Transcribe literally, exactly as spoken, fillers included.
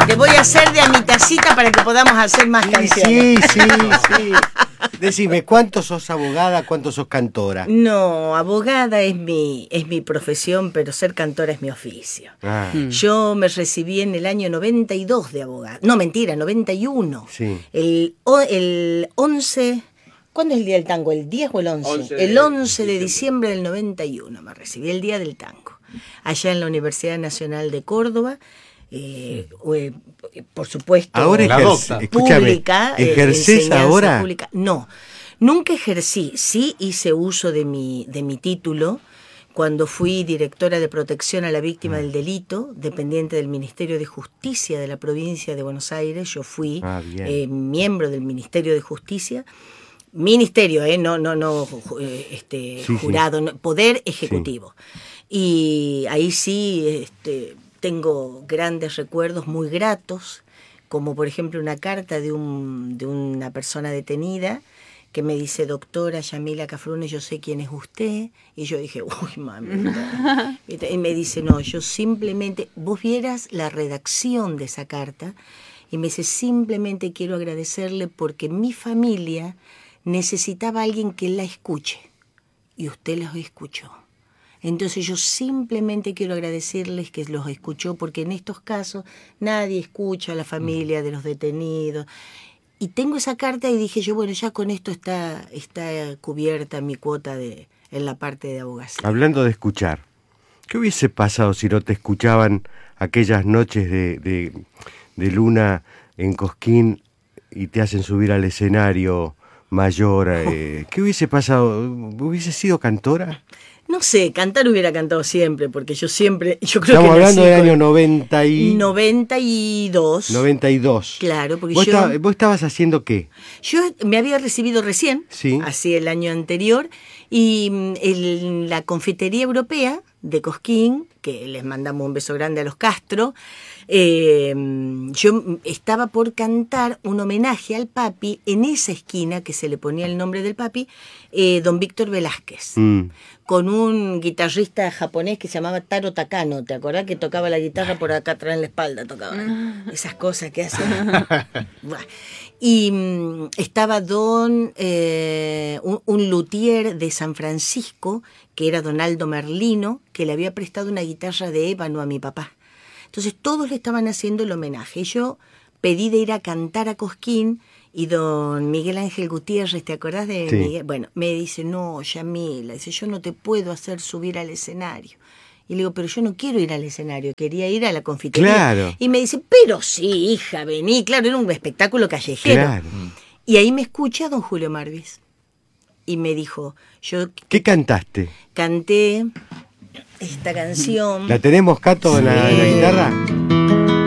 Te voy a hacer de a mi tacita para que podamos hacer más Sí, canciones. sí, sí. Decime, ¿cuánto sos abogada, cuánto sos cantora? No, abogada es mi, es mi profesión, pero ser cantora es mi oficio. Ah, Yo me recibí en el año noventa y dos de abogada. No, mentira, noventa y uno. sí. El, o- el once... ¿Cuándo es el día del tango? ¿El diez o el once? once de el once de diciembre. diciembre del noventa y uno me recibí, el día del tango. Allá en la Universidad Nacional de Córdoba. Eh, eh, por supuesto, Ahora La ejerce- docta. escúchame, pública, eh, ¿ejercés enseñanza ahora? pública. No, nunca ejercí. Sí hice uso de mi, de mi título cuando fui directora de protección a la víctima del delito, dependiente del Ministerio de Justicia de la provincia de Buenos Aires. Yo fui Ah, bien. eh, miembro del Ministerio de Justicia. Ministerio, eh, no, no, no, ju- eh, este, Sí, sí. jurado, no, poder ejecutivo. Y ahí sí, este, tengo grandes recuerdos muy gratos, como por ejemplo una carta de, un, de una persona detenida que me dice: doctora Yamila Cafrune, yo sé quién es usted. Y yo dije: uy, mamita. Y me dice: no, yo simplemente, vos vieras la redacción de esa carta, y me dice: simplemente quiero agradecerle porque mi familia necesitaba a alguien que la escuche, y usted los escuchó. Entonces yo simplemente quiero agradecerles que los escuchó, porque en estos casos nadie escucha a la familia de los detenidos. Y tengo esa carta y dije yo, bueno, ya con esto está, está cubierta mi cuota de, en la parte de abogacía. Hablando de escuchar, ¿qué hubiese pasado si no te escuchaban aquellas noches de, de, de luna en Cosquín y te hacen subir al escenario mayor? Eh, ¿Qué hubiese pasado? ¿Hubiese sido cantora? No sé, cantar hubiera cantado siempre, porque yo siempre, yo creo Estamos que hablando nací del con- año noventa y... noventa y dos. noventa y dos. Claro, porque ¿Vos, yo- estaba- ¿Vos estabas haciendo qué? Yo me había recibido recién, Sí. así el año anterior, y mm, en la confitería europea de Cosquín, que les mandamos un beso grande a los Castro, eh, yo estaba por cantar un homenaje al papi en esa esquina que se le ponía el nombre del papi, eh, don Víctor Velázquez. Mm. Con un guitarrista japonés que se llamaba Taro Takano, ¿te acordás? Que tocaba la guitarra por acá atrás en la espalda, tocaba esas cosas que hacen. Buah. Y mm, estaba don, eh, un, un luthier de San Francisco, que era don Aldo Merlino, que le había prestado una guitarra de ébano a mi papá. Entonces todos le estaban haciendo el homenaje. Yo pedí de ir a cantar a Cosquín, y don Miguel Ángel Gutiérrez, ¿te acordás de Sí. Miguel? Bueno, me dice: no, Yamila, dice, yo no te puedo hacer subir al escenario. Y le digo: pero yo no quiero ir al escenario, quería ir a la confitería. Claro. Y me dice: pero sí, hija, vení. Claro, era un espectáculo callejero. Claro. Y ahí me escucha don Julio Marvis. Y me dijo, yo ¿Qué cantaste? canté esta canción. ¿La tenemos, Cato, en la, en la Sí. guitarra?